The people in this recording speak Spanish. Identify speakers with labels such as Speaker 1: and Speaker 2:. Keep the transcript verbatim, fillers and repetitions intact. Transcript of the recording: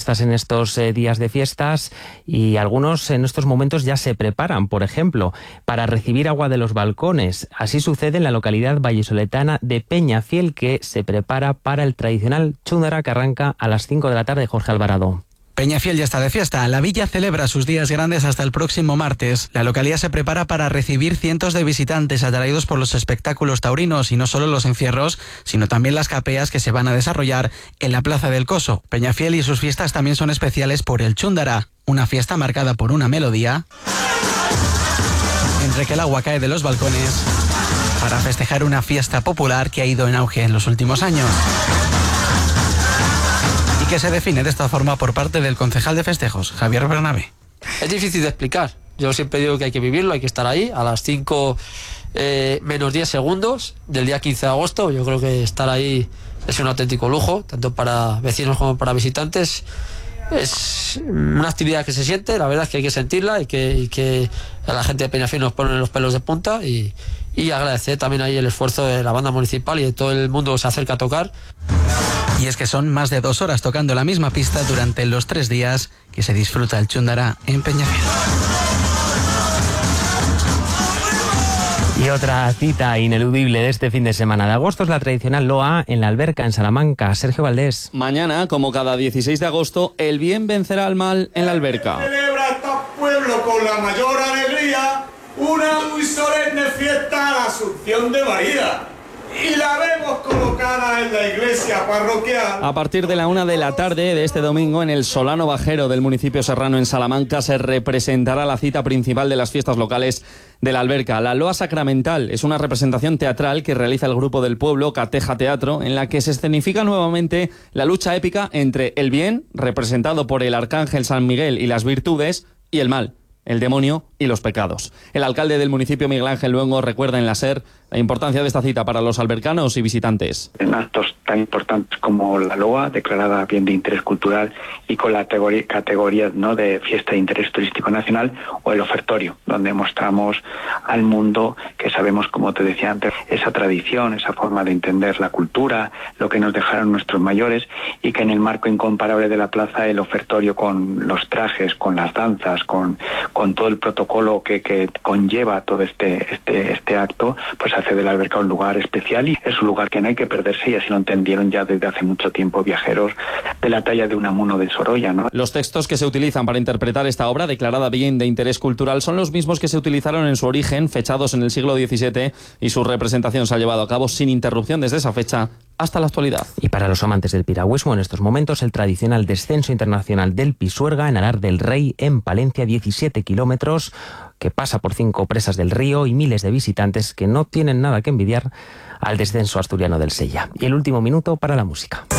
Speaker 1: turistas en estos eh, días de fiestas y algunos en estos momentos ya se preparan, por ejemplo, para recibir agua de los balcones. Así sucede en la localidad vallisoletana de Peñafiel, que se prepara para el tradicional chúndara que arranca a las cinco de la tarde. Jorge Alvarado.
Speaker 2: Peñafiel ya está de fiesta. La villa celebra sus días grandes hasta el próximo martes. La localidad se prepara para recibir cientos de visitantes atraídos por los espectáculos taurinos, y no solo los encierros, sino también las capeas que se van a desarrollar en la Plaza del Coso. Peñafiel y sus fiestas también son especiales por el chúndara, una fiesta marcada por una melodía entre que el agua cae de los balcones para festejar una fiesta popular que ha ido en auge en los últimos años, que se define de esta forma por parte del concejal de festejos, Javier Bernabé.
Speaker 3: Es difícil de explicar. Yo siempre digo que hay que vivirlo, hay que estar ahí a las cinco eh, menos diez segundos del día quince de agosto. Yo creo que estar ahí es un auténtico lujo, tanto para vecinos como para visitantes. Es una actividad que se siente, la verdad es que hay que sentirla y que, y que a la gente de Peñafiel nos pone los pelos de punta, y, y agradecer también ahí el esfuerzo de la banda municipal y de todo el mundo que se acerca a tocar.
Speaker 2: Y es que son más de dos horas tocando la misma pista durante los tres días que se disfruta el chúndara en Peñafiel.
Speaker 1: Y otra cita ineludible de este fin de semana de agosto es la tradicional Loa en la Alberca, en Salamanca. Sergio Valdés.
Speaker 4: Mañana, como cada dieciséis de agosto, el bien vencerá al mal en la Alberca.
Speaker 5: Celebra este pueblo con la mayor alegría una muy solemne fiesta a la Asunción de María. Y la vemos colocada en la iglesia parroquial.
Speaker 4: A partir de la una de la tarde de este domingo, en el Solano Bajero del municipio serrano en Salamanca, se representará la cita principal de las fiestas locales de la Alberca. La Loa Sacramental es una representación teatral que realiza el grupo del pueblo Cateja Teatro, en la que se escenifica nuevamente la lucha épica entre el bien, representado por el arcángel San Miguel y las virtudes, y el mal, el demonio y los pecados. El alcalde del municipio, Miguel Ángel Luengo, recuerda en la SER la importancia de esta cita para los albercanos y visitantes.
Speaker 6: En actos tan importantes como la Loa, declarada bien de interés cultural y con la categoría, ¿no?, de fiesta de interés turístico nacional, o el ofertorio, donde mostramos al mundo que sabemos, como te decía antes, esa tradición, esa forma de entender la cultura, lo que nos dejaron nuestros mayores, y que en el marco incomparable de la plaza, el ofertorio con los trajes, con las danzas, con, con todo el protocolo que, que conlleva todo este, este, este acto, pues hace de la Alberca un lugar especial, y es un lugar que no hay que perderse, y así lo entendieron ya desde hace mucho tiempo viajeros de la talla de Unamuno de Sorolla, ¿no?
Speaker 4: Los textos que se utilizan para interpretar esta obra, declarada bien de interés cultural, son los mismos que se utilizaron en su origen, fechados en el siglo diecisiete, y su representación se ha llevado a cabo sin interrupción desde esa fecha hasta la actualidad.
Speaker 1: Y para los amantes del piragüismo, en estos momentos el tradicional descenso internacional del Pisuerga en Alar del Rey, en Palencia, diecisiete kilómetros, que pasa por cinco presas del río y miles de visitantes que no tienen nada que envidiar al descenso asturiano del Sella. Y el último minuto para la música.